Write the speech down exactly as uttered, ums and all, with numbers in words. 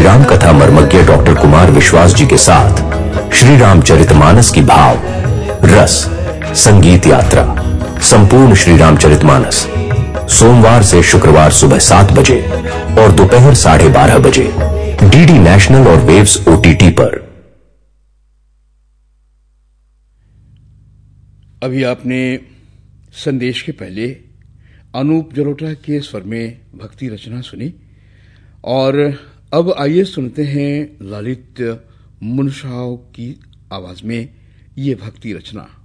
राम कथा मर्मज्ञ डॉक्टर कुमार विश्वास जी के साथ श्री रामचरितमानस की भाव, रस, संगीत यात्रा, संपूर्ण श्री रामचरितमानस सोमवार से शुक्रवार सुबह सात बजे और दोपहर साढ़े बारह बजे डीडी नेशनल और वेव्स ओटीटी पर। अभी आपने संदेश के पहले अनूप जलोटा के स्वर में भक्ति रचना सुनी और अब आइए सुनते हैं ललित मुनशाव की आवाज में ये भक्ति रचना।